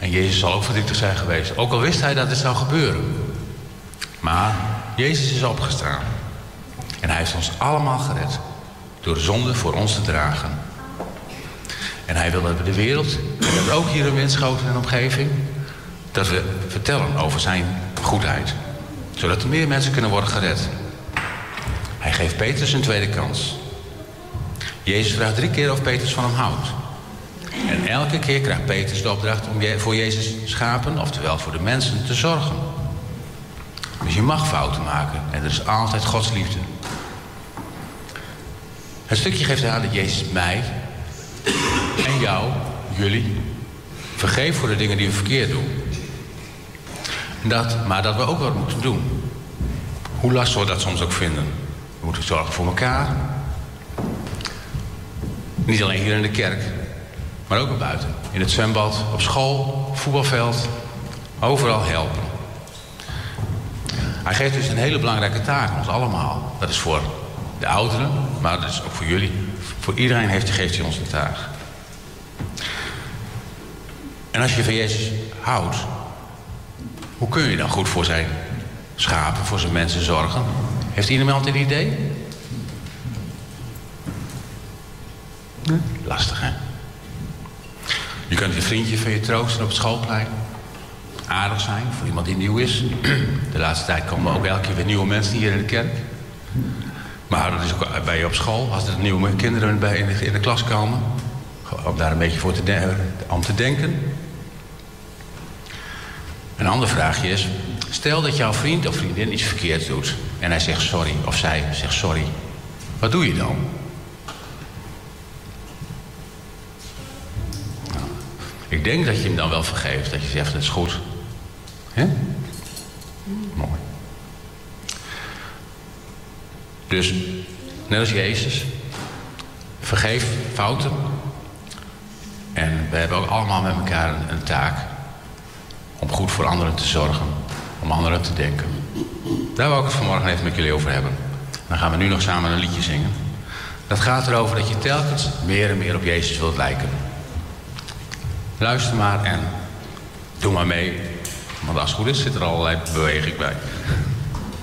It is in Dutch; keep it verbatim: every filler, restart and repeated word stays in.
En Jezus zal ook verdrietig zijn geweest. Ook al wist hij dat het zou gebeuren. Maar Jezus is opgestaan. En hij heeft ons allemaal gered. Door de zonde voor ons te dragen. En hij wil dat we de wereld, en dat ook hier in Winschoten en omgeving, dat we vertellen over zijn goedheid. Zodat er meer mensen kunnen worden gered. Hij geeft Petrus een tweede kans. Jezus vraagt drie keer of Petrus van hem houdt. En elke keer krijgt Petrus de opdracht om voor Jezus schapen, oftewel voor de mensen, te zorgen. Dus je mag fouten maken en er is altijd Gods liefde. Het stukje geeft aan dat Jezus mij en jou, jullie, vergeeft voor de dingen die we verkeerd doen. Dat, maar dat we ook wat moeten doen. Hoe lastig we dat soms ook vinden. We moeten zorgen voor elkaar. Niet alleen hier in de kerk, maar ook buiten. In het zwembad, op school, voetbalveld. Overal helpen. Hij geeft dus een hele belangrijke taak aan ons allemaal. Dat is voor de ouderen, maar dat is ook voor jullie. Voor iedereen heeft, geeft hij ons een taak. En als je van Jezus houdt, hoe kun je dan goed voor zijn schapen, voor zijn mensen zorgen? Heeft iemand een idee? Nee? Lastig, hè? Je kunt een vriendje van je troosten op het schoolplein. Aardig zijn voor iemand die nieuw is. De laatste tijd komen ook elke keer weer nieuwe mensen hier in de kerk. Maar dat is ook bij je op school. Als er nieuwe kinderen bij in de, in de klas komen. Om daar een beetje voor te, de, om te denken. Een ander vraagje is. Stel dat jouw vriend of vriendin iets verkeerd doet. En hij zegt sorry. Of zij zegt sorry. Wat doe je dan? Nou, ik denk dat je hem dan wel vergeeft. Dat je zegt, het is goed. Hè? Mooi. Dus, net als Jezus. Vergeef fouten. En we hebben ook allemaal met elkaar een, een taak. Om goed voor anderen te zorgen. Om anderen te denken. Daar wil ik het vanmorgen even met jullie over hebben. Dan gaan we nu nog samen een liedje zingen. Dat gaat erover dat je telkens meer en meer op Jezus wilt lijken. Luister maar en doe maar mee. Want als het goed is zit er allerlei beweging bij.